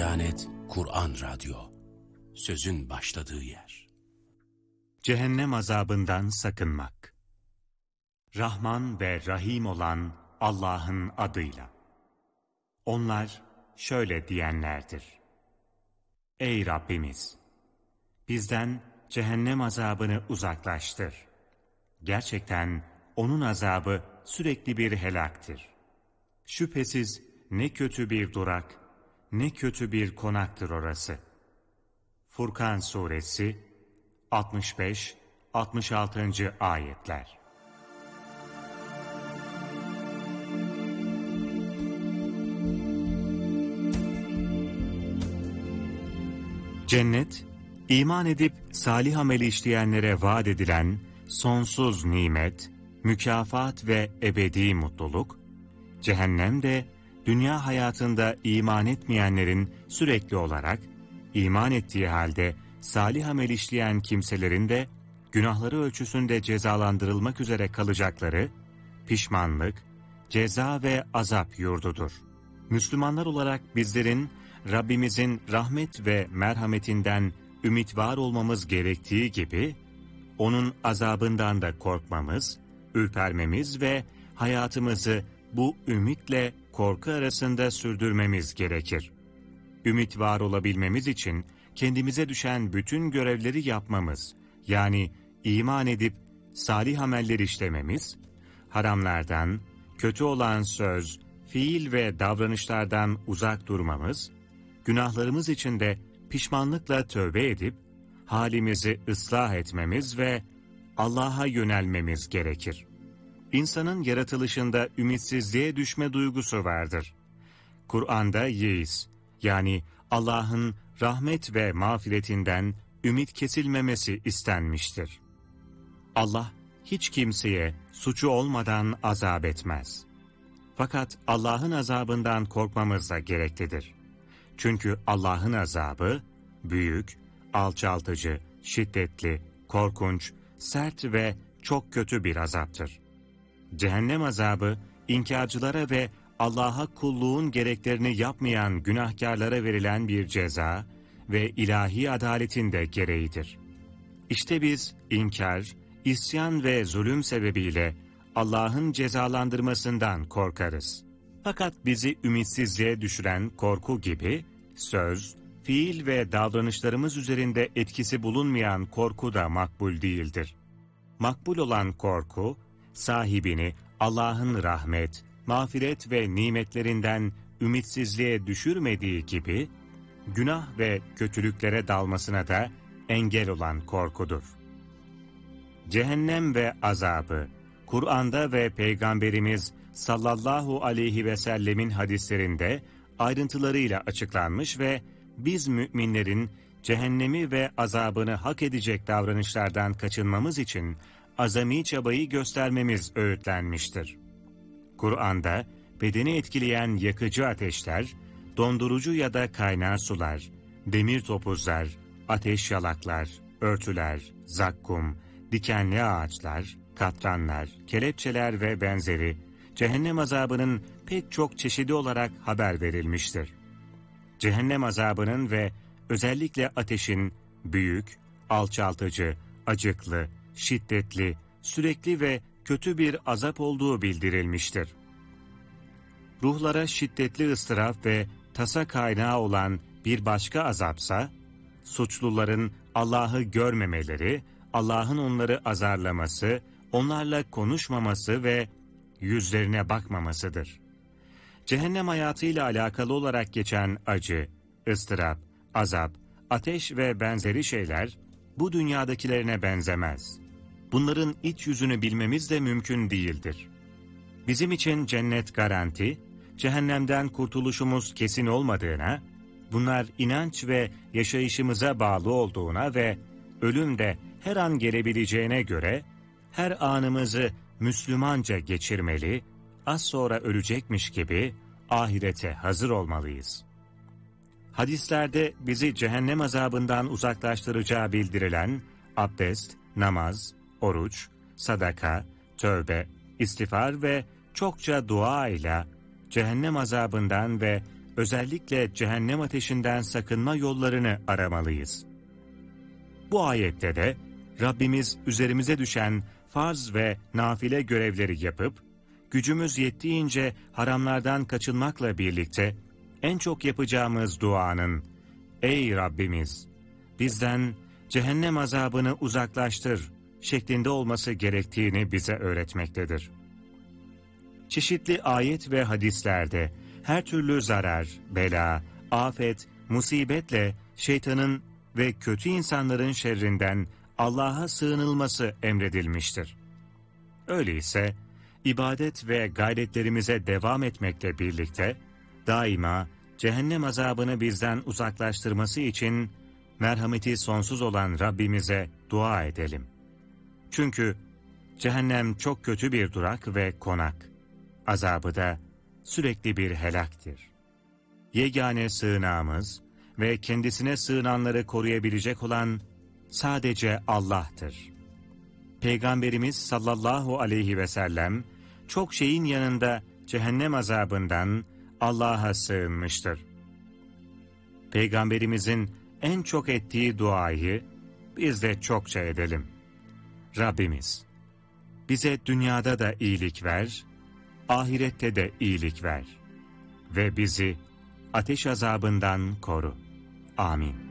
Diyanet Kur'an Radyo, sözün başladığı yer. Cehennem azabından sakınmak. Rahman ve Rahim olan Allah'ın adıyla. Onlar şöyle diyenlerdir: Ey Rabbimiz! Bizden cehennem azabını uzaklaştır. Gerçekten onun azabı sürekli bir helaktır. Şüphesiz ne kötü bir durak, ne kötü bir konaktır orası. Furkan Suresi 65-66. ayetler. Cennet, iman edip salih amel işleyenlere vaat edilen sonsuz nimet, mükafat ve ebedi mutluluk, cehennem de dünya hayatında iman etmeyenlerin sürekli olarak, iman ettiği halde salih amel işleyen kimselerin de günahları ölçüsünde cezalandırılmak üzere kalacakları pişmanlık, ceza ve azap yurdudur. Müslümanlar olarak bizlerin Rabbimizin rahmet ve merhametinden ümit var olmamız gerektiği gibi, onun azabından da korkmamız, ürpermemiz ve hayatımızı bu ümitle korku arasında sürdürmemiz gerekir. Ümit var olabilmemiz için kendimize düşen bütün görevleri yapmamız, yani iman edip salih ameller işlememiz, haramlardan, kötü olan söz, fiil ve davranışlardan uzak durmamız, günahlarımız için de pişmanlıkla tövbe edip halimizi ıslah etmemiz ve Allah'a yönelmemiz gerekir. İnsanın yaratılışında ümitsizliğe düşme duygusu vardır. Kur'an'da yeis, yani Allah'ın rahmet ve mağfiretinden ümit kesilmemesi istenmiştir. Allah hiç kimseye suçu olmadan azap etmez. Fakat Allah'ın azabından korkmamız da gereklidir. Çünkü Allah'ın azabı büyük, alçaltıcı, şiddetli, korkunç, sert ve çok kötü bir azaptır. Cehennem azabı, inkarcılara ve Allah'a kulluğun gereklerini yapmayan günahkarlara verilen bir ceza ve ilahi adaletin de gereğidir. İşte biz inkar, isyan ve zulüm sebebiyle Allah'ın cezalandırmasından korkarız. Fakat bizi ümitsizliğe düşüren korku gibi, söz, fiil ve davranışlarımız üzerinde etkisi bulunmayan korku da makbul değildir. Makbul olan korku, sahibini Allah'ın rahmet, mağfiret ve nimetlerinden ümitsizliğe düşürmediği gibi, günah ve kötülüklere dalmasına da engel olan korkudur. Cehennem ve azabı, Kur'an'da ve Peygamberimiz sallallahu aleyhi ve sellemin hadislerinde ayrıntılarıyla açıklanmış ve biz müminlerin cehennemi ve azabını hak edecek davranışlardan kaçınmamız için azami çabayı göstermemiz öğütlenmiştir. Kur'an'da bedeni etkileyen yakıcı ateşler, dondurucu ya da kaynar sular, demir topuzlar, ateş yalaklar, örtüler, zakkum, dikenli ağaçlar, katranlar, kelepçeler ve benzeri cehennem azabının pek çok çeşidi olarak haber verilmiştir. Cehennem azabının ve özellikle ateşin büyük, alçaltıcı, acıklı, şiddetli, sürekli ve kötü bir azap olduğu bildirilmiştir. Ruhlara şiddetli ıstırap ve tasa kaynağı olan bir başka azapsa, suçluların Allah'ı görmemeleri, Allah'ın onları azarlaması, onlarla konuşmaması ve yüzlerine bakmamasıdır. Cehennem hayatıyla alakalı olarak geçen acı, ıstırap, azap, ateş ve benzeri şeyler bu dünyadakilerine benzemez. Bunların iç yüzünü bilmemiz de mümkün değildir. Bizim için cennet garanti, cehennemden kurtuluşumuz kesin olmadığına, bunlar inanç ve yaşayışımıza bağlı olduğuna ve ölüm de her an gelebileceğine göre her anımızı Müslümanca geçirmeli, az sonra ölecekmiş gibi ahirete hazır olmalıyız. Hadislerde bizi cehennem azabından uzaklaştıracağı bildirilen abdest, namaz, oruç, sadaka, tövbe, istiğfar ve çokça dua ile cehennem azabından ve özellikle cehennem ateşinden sakınma yollarını aramalıyız. Bu ayette de Rabbimiz üzerimize düşen farz ve nafile görevleri yapıp, gücümüz yettiğince haramlardan kaçınmakla birlikte en çok yapacağımız duanın, "Ey Rabbimiz, bizden cehennem azabını uzaklaştır" şeklinde olması gerektiğini bize öğretmektedir. Çeşitli ayet ve hadislerde her türlü zarar, bela, afet, musibetle şeytanın ve kötü insanların şerrinden Allah'a sığınılması emredilmiştir. Öyleyse ibadet ve gayretlerimize devam etmekle birlikte daima cehennem azabını bizden uzaklaştırması için merhameti sonsuz olan Rabbimize dua edelim. Çünkü cehennem çok kötü bir durak ve konak. Azabı da sürekli bir helaktir. Yegane sığınağımız ve kendisine sığınanları koruyabilecek olan sadece Allah'tır. Peygamberimiz sallallahu aleyhi ve sellem çok şeyin yanında cehennem azabından Allah'a sığınmıştır. Peygamberimizin en çok ettiği duayı biz de çokça edelim. Rabbimiz, bize dünyada da iyilik ver, ahirette de iyilik ver ve bizi ateş azabından koru. Amin.